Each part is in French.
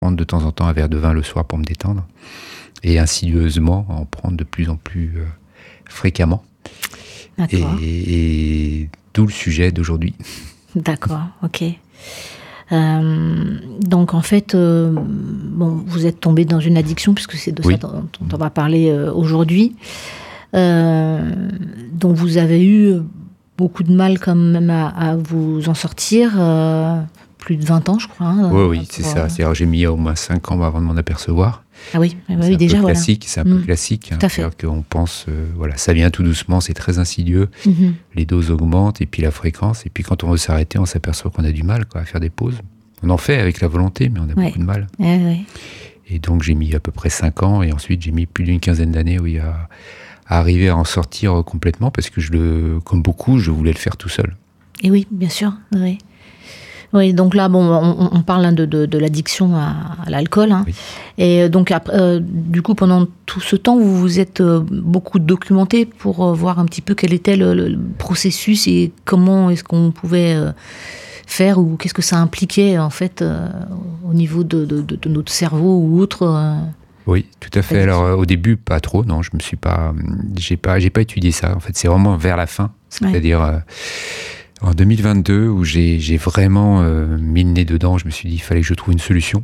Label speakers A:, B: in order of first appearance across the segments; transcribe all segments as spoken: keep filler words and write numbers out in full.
A: prendre de temps en temps un verre de vin le soir pour me détendre. Et insidieusement, en prendre de plus en plus euh, fréquemment.
B: D'accord.
A: Et, et d'où le sujet d'aujourd'hui.
B: D'accord, ok. Euh, donc en fait, euh, bon, vous êtes tombé dans une addiction, puisque c'est de
A: oui.
B: ça dont, dont on va parler euh, aujourd'hui. Euh, donc vous avez eu beaucoup de mal quand même à, à vous en sortir, euh, plus de vingt ans je crois. Hein,
A: oui, oui, c'est ça. C'est-à-dire, j'ai mis au moins cinq ans avant de m'en apercevoir.
B: Ah oui, oui,
A: c'est
B: oui
A: un
B: déjà
A: peu
B: voilà.
A: classique, c'est un peu
B: mmh.
A: classique.
B: Tout
A: Hein,
B: à fait.
A: c'est-à-dire qu'on pense, euh, voilà, ça vient tout doucement, c'est très insidieux.
B: Mmh.
A: Les doses augmentent et puis la fréquence. Et puis quand on veut s'arrêter, on s'aperçoit qu'on a du mal quoi, à faire des pauses. On en fait avec la volonté, mais on a
B: ouais.
A: beaucoup de mal.
B: Ouais, ouais.
A: Et donc j'ai mis à peu près cinq ans et ensuite j'ai mis plus d'une quinzaine d'années oui, à, à arriver à en sortir complètement parce que je le, comme beaucoup, je voulais le faire tout seul.
B: Et oui, bien sûr. Oui. Oui, donc là, bon, on, on parle hein, de, de, de l'addiction à, à l'alcool. Hein.
A: Oui.
B: Et donc, après, euh, du coup, pendant tout ce temps, vous vous êtes euh, beaucoup documenté pour euh, voir un petit peu quel était le, le processus et comment est-ce qu'on pouvait euh, faire ou qu'est-ce que ça impliquait, en fait, euh, au niveau de, de, de, de notre cerveau ou autre. Euh,
A: oui, tout à fait. Alors, euh, au début, pas trop, non, je me suis pas, j'ai pas, j'ai pas étudié ça. En fait, c'est vraiment vers la fin, c'est-à-dire. Ouais. Euh, En deux mille vingt-deux, où j'ai, j'ai vraiment euh, mis le nez dedans, je me suis dit qu'il fallait que je trouve une solution.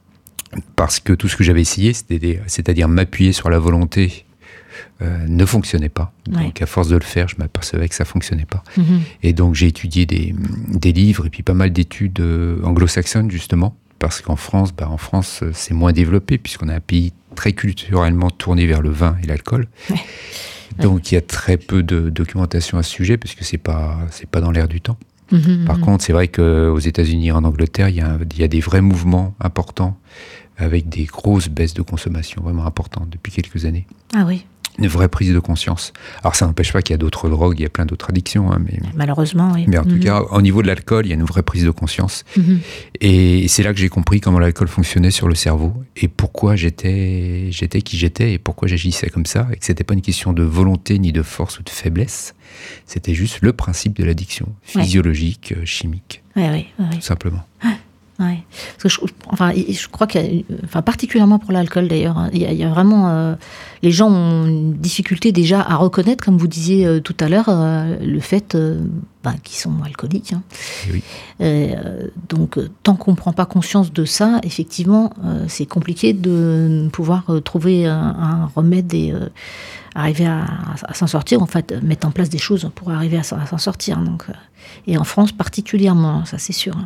A: Parce que tout ce que j'avais essayé, c'était, c'est-à-dire m'appuyer sur la volonté, euh, ne fonctionnait pas.
B: Ouais.
A: Donc à force de le faire, je m'apercevais que ça ne fonctionnait pas.
B: Mm-hmm.
A: Et donc j'ai étudié des, des livres et puis pas mal d'études euh, anglo-saxonnes, justement. Parce qu'en France, bah, en France, c'est moins développé, puisqu'on est un pays très culturellement tourné vers le vin et l'alcool.
B: Ouais.
A: Donc il y a très peu de documentation à ce sujet parce que c'est pas c'est pas dans l'air du temps.
B: Mmh,
A: Par
B: mmh.
A: contre, c'est vrai qu'aux États-Unis et en Angleterre, il y a, il y a des vrais mouvements importants avec des grosses baisses de consommation vraiment importantes depuis quelques années.
B: Ah oui.
A: Une vraie prise de conscience. Alors ça n'empêche pas qu'il y a d'autres drogues, il y a plein d'autres addictions. Hein, mais,
B: malheureusement, oui.
A: Mais en tout
B: mmh.
A: cas, au niveau de l'alcool, il y a une vraie prise de conscience.
B: Mmh.
A: Et c'est là que j'ai compris comment l'alcool fonctionnait sur le cerveau et pourquoi j'étais, j'étais qui j'étais et pourquoi j'agissais comme ça. Et que c'était pas une question de volonté ni de force ou de faiblesse. C'était juste le principe de l'addiction, physiologique, ouais. chimique,
B: ouais, ouais, ouais.
A: tout simplement.
B: Ouais. Parce que je, enfin, je crois qu'il y a, enfin, particulièrement pour l'alcool d'ailleurs, hein, il, y a, il y a vraiment, euh, les gens ont une difficulté déjà à reconnaître, comme vous disiez euh, tout à l'heure, euh, le fait euh, bah, qu'ils sont alcooliques. Hein.
A: Oui.
B: Euh, donc, tant qu'on ne prend pas conscience de ça, effectivement, euh, c'est compliqué de pouvoir euh, trouver un, un remède et euh, arriver à, à, à s'en sortir, en fait, mettre en place des choses pour arriver à, à s'en sortir. Donc, euh, et en France particulièrement, ça c'est sûr. Hein.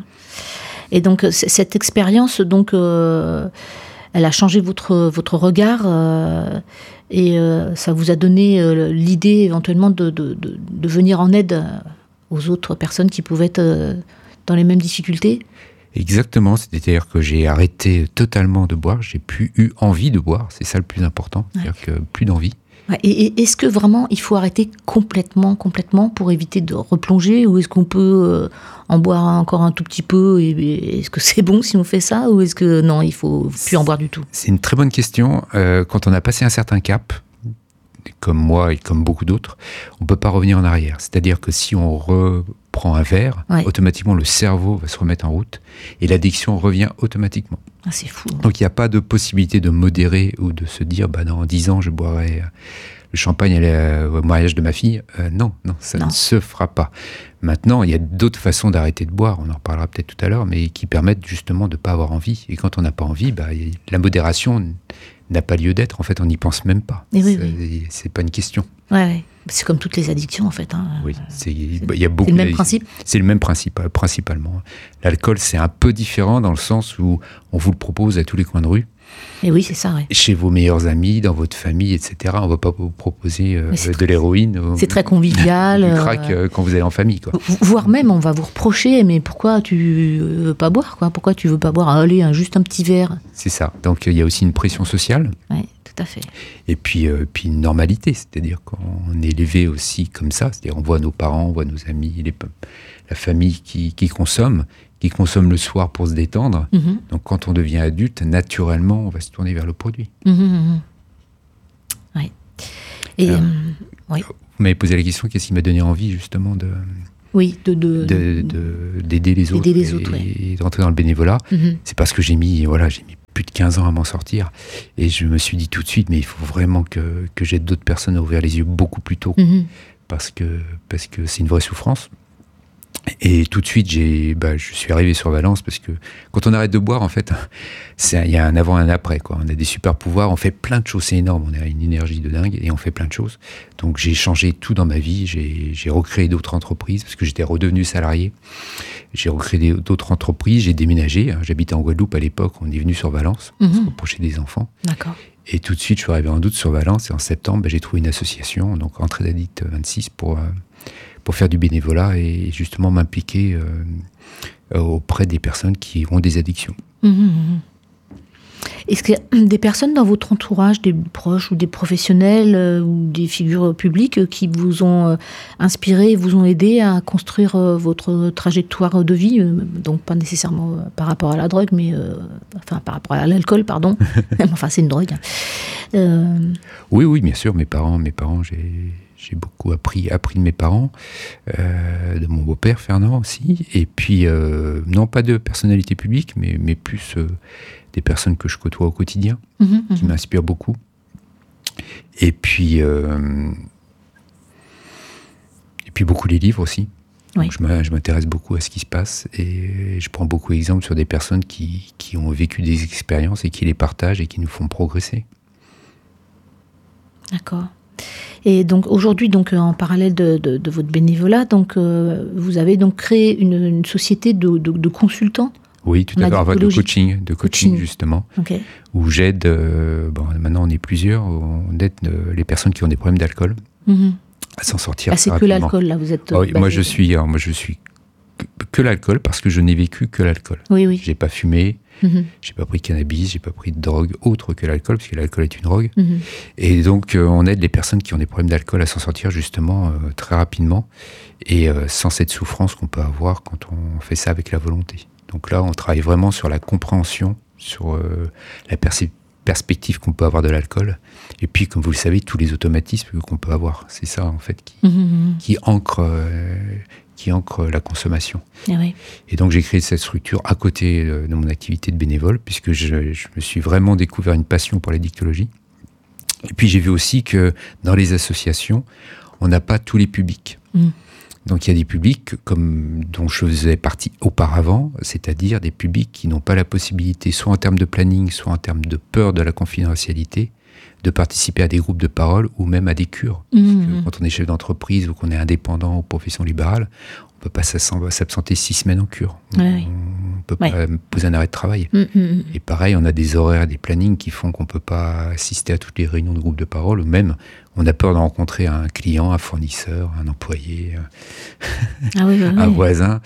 B: Et donc cette expérience, donc, euh, elle a changé votre votre regard euh, et euh, ça vous a donné euh, l'idée éventuellement de, de de de venir en aide aux autres personnes qui pouvaient être euh, dans les mêmes difficultés.
A: Exactement, c'est-à-dire que j'ai arrêté totalement de boire, j'ai plus eu envie de boire, c'est ça le plus important, c'est-à-dire ouais. que plus d'envie.
B: Ouais, et, et est-ce que vraiment il faut arrêter complètement, complètement pour éviter de replonger, ou est-ce qu'on peut euh, en boire encore un tout petit peu et, et est-ce que c'est bon si on fait ça, ou est-ce que non, il faut plus en boire du tout?
A: C'est une très bonne question. Euh, quand on a passé un certain cap, comme moi et comme beaucoup d'autres, on ne peut pas revenir en arrière. C'est-à-dire que si on reprend un verre, ouais. automatiquement le cerveau va se remettre en route et l'addiction revient automatiquement.
B: Ah, c'est fou.
A: Donc il n'y a pas de possibilité de modérer ou de se dire bah, dans dix ans je boirai le champagne au mariage de ma fille. Euh, non, non, ça non. ne se fera pas. Maintenant, il y a d'autres façons d'arrêter de boire, on en reparlera peut-être tout à l'heure, mais qui permettent justement de ne pas avoir envie. Et quand on n'a pas envie, bah, la modération n'a pas lieu d'être. En fait, on n'y pense même pas.
B: Oui,
A: c'est,
B: oui.
A: c'est pas une question.
B: Ouais, ouais. C'est comme toutes les addictions, en fait. Hein.
A: Oui, c'est,
B: c'est,
A: y a beaucoup
B: c'est le même principe.
A: C'est le même principe, principalement. L'alcool, c'est un peu différent dans le sens où on vous le propose à tous les coins de rue.
B: Et oui, c'est ça, ouais.
A: Chez vos meilleurs amis, dans votre famille, et cetera. On ne va pas vous proposer euh, de très, l'héroïne.
B: C'est ou, très convivial.
A: Du crack euh, quand vous allez en famille, quoi.
B: Voire même, on va vous reprocher, mais pourquoi tu veux pas boire, quoi? Pourquoi tu veux pas boire? Allez, un, juste un petit verre.
A: C'est ça. Donc, il y a aussi une pression sociale.
B: Oui, tout à fait.
A: Et puis, euh, puis une normalité, c'est-à-dire qu'on est élevé aussi comme ça. C'est-à-dire on voit nos parents, on voit nos amis, les, la famille qui, qui consomme. qui consomment le soir pour se détendre. Mmh. Donc, quand on devient adulte, naturellement, on va se tourner vers le produit.
B: Mmh, mmh. Oui. Et,
A: Alors,
B: euh, oui.
A: Vous m'avez posé la question, qu'est-ce qui m'a donné envie, justement, de...
B: Oui, de, de,
A: de, de, d'aider les autres,
B: les autres
A: et,
B: ouais.
A: et d'entrer dans le bénévolat.
B: Mm-hmm. C'est
A: parce que j'ai mis, voilà, j'ai mis plus de quinze ans à m'en sortir. Et je me suis dit tout de suite, mais il faut vraiment que, que j'aide d'autres personnes à ouvrir les yeux beaucoup plus tôt.
B: Mm-hmm. Parce
A: que, parce que c'est une vraie souffrance. Et tout de suite, j'ai, bah, je suis arrivé sur Valence parce que quand on arrête de boire, en fait, il y a un avant et un après, quoi. On a des super pouvoirs, on fait plein de choses, c'est énorme, on a une énergie de dingue et on fait plein de choses. Donc j'ai changé tout dans ma vie, j'ai, j'ai recréé d'autres entreprises parce que j'étais redevenu salarié. J'ai recréé d'autres entreprises, j'ai déménagé. Hein. J'habitais en Guadeloupe à l'époque, on est venu sur Valence pour se rapprocher des enfants.
B: D'accord.
A: Et tout de suite, je suis arrivé en août sur Valence et en septembre, bah, j'ai trouvé une association, donc Entraide Addict vingt-six, pour... Euh, pour faire du bénévolat et justement m'impliquer euh, auprès des personnes qui ont des addictions.
B: Mmh. Est-ce qu'il y a des personnes dans votre entourage, des proches ou des professionnels euh, ou des figures publiques euh, qui vous ont euh, inspiré, vous ont aidé à construire euh, votre trajectoire de vie, euh, donc pas nécessairement euh, par rapport à la drogue, mais euh, enfin par rapport à l'alcool, pardon. Enfin, c'est une drogue. Euh...
A: Oui, oui, bien sûr. Mes parents, mes parents, j'ai J'ai beaucoup appris, appris de mes parents, euh, de mon beau-père Fernand aussi, et puis euh, non pas de personnalité publique, mais, mais plus euh, des personnes que je côtoie au quotidien, mmh, qui mmh. m'inspirent beaucoup. Et puis, euh, et puis beaucoup les livres aussi. Oui. Donc je m'intéresse beaucoup à ce qui se passe et je prends beaucoup d'exemples sur des personnes qui, qui ont vécu des expériences et qui les partagent et qui nous font progresser.
B: D'accord. Et donc aujourd'hui, donc en parallèle de, de, de votre bénévolat, donc euh, vous avez donc créé une, une société de, de, de consultants.
A: Oui, tout à fait, de coaching, de coaching, coaching. justement, okay. où j'aide. Euh, bon, maintenant on est plusieurs, on aide euh, les personnes qui ont des problèmes d'alcool mm-hmm. à s'en sortir.
B: Ah, c'est rapidement. Que l'alcool là, vous êtes.
A: Oh, moi je suis, alors, moi je suis que, que l'alcool parce que je n'ai vécu que l'alcool.
B: Oui, oui.
A: J'ai pas fumé. Mmh. J'ai pas pris de cannabis, j'ai pas pris de drogue autre que l'alcool, parce que l'alcool est une drogue. Mmh. Et donc, euh, on aide les personnes qui ont des problèmes d'alcool à s'en sortir justement euh, très rapidement et euh, sans cette souffrance qu'on peut avoir quand on fait ça avec la volonté. Donc là, on travaille vraiment sur la compréhension, sur euh, la perce- perspective qu'on peut avoir de l'alcool. Et puis, comme vous le savez, tous les automatismes qu'on peut avoir. C'est ça, en fait, qui, mmh. qui ancre... Euh, qui ancre la consommation.
B: Ah oui.
A: Et donc j'ai créé cette structure à côté de mon activité de bénévole, puisque je, je me suis vraiment découvert une passion pour l'addictologie. Et puis j'ai vu aussi que dans les associations, on n'a pas tous les publics. Mm. Donc il y a des publics comme dont je faisais partie auparavant, c'est-à-dire des publics qui n'ont pas la possibilité, soit en termes de planning, soit en termes de peur de la confidentialité, de participer à des groupes de parole ou même à des cures. Mmh. Quand on est chef d'entreprise ou qu'on est indépendant ou profession libérale, on ne peut pas s'absenter six semaines en cure. On ne
B: oui.
A: peut
B: oui.
A: pas poser un arrêt de travail.
B: Mmh.
A: Et pareil, on a des horaires, des plannings qui font qu'on ne peut pas assister à toutes les réunions de groupes de parole, ou même on a peur de rencontrer un client, un fournisseur, un employé,
B: ah oui, bah oui.
A: un voisin,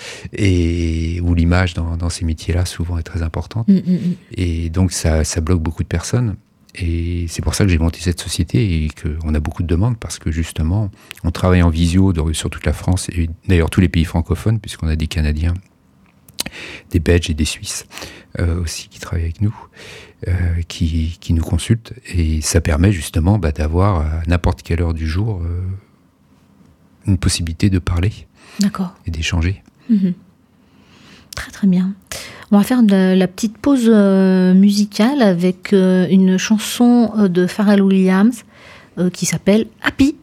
A: et où l'image dans, dans ces métiers-là souvent est très importante. Mmh. Et donc ça, ça bloque beaucoup de personnes. Et c'est pour ça que j'ai monté cette société et qu'on a beaucoup de demandes parce que justement, on travaille en visio sur toute la France et d'ailleurs tous les pays francophones puisqu'on a des Canadiens, des Belges et des Suisses euh, aussi qui travaillent avec nous, euh, qui, qui nous consultent et ça permet justement bah, d'avoir à n'importe quelle heure du jour euh, une possibilité de parler.
B: D'accord.
A: Et d'échanger.
B: Mmh. Très très bien. On va faire de la petite pause euh, musicale avec euh, une chanson de Pharrell Williams euh, qui s'appelle Happy.